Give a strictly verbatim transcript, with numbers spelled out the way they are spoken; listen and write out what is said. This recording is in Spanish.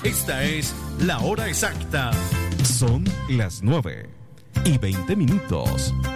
Esta es la hora exacta. Son las nueve y veinte minutos.